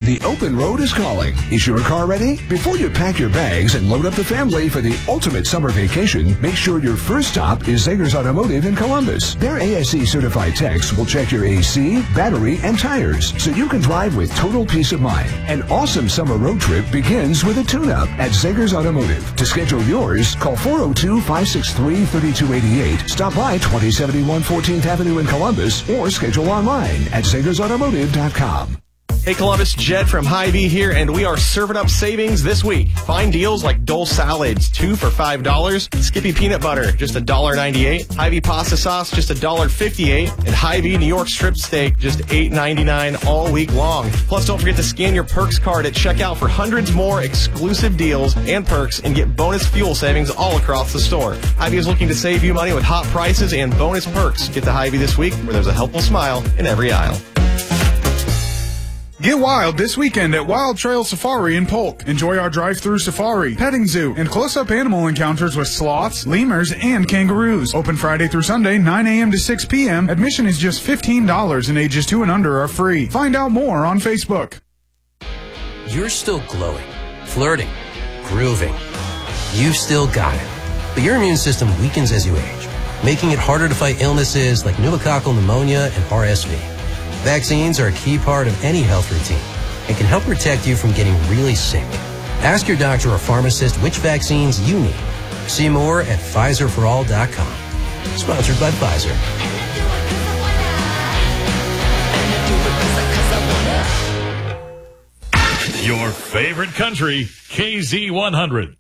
The open road is calling. Is your car ready? Before you pack your bags and load up the family for the ultimate summer vacation, make sure your first stop is Zegers Automotive in Columbus. Their ASE certified techs will check your AC, battery, and tires so you can drive with total peace of mind. An awesome summer road trip begins with a tune-up at Zegers Automotive. To schedule yours, call 402-563-3288. Stop by 2071 14th Avenue in Columbus or schedule online at ZegersAutomotive.com. Hey Columbus, Jed from Hy-Vee here, and we are serving up savings this week. Find deals like Dole salads, 2 for $5, Skippy peanut butter, just $1.98, Hy-Vee pasta sauce, just $1.58, and Hy-Vee New York strip steak, just $8.99 all week long. Plus, don't forget to scan your Perks card at checkout for hundreds more exclusive deals and perks, and get bonus fuel savings all across the store. Hy-Vee is looking to save you money with hot prices and bonus perks. Get to Hy-Vee this week, where there's a helpful smile in every aisle. Get wild this weekend at Wild Trail Safari in Polk. Enjoy our drive-through safari, petting zoo, and close-up animal encounters with sloths, lemurs, and kangaroos. Open Friday through Sunday, 9 a.m. to 6 p.m. Admission is just $15 and ages 2 and under are free. Find out more on Facebook. You're still glowing, flirting, grooving. You've still got it. But your immune system weakens as you age, making it harder to fight illnesses like pneumococcal pneumonia and RSV. Vaccines are a key part of any health routine and can help protect you from getting really sick. Ask your doctor or pharmacist which vaccines you need. See more at PfizerForAll.com. Sponsored by Pfizer. Your favorite country, KZ100.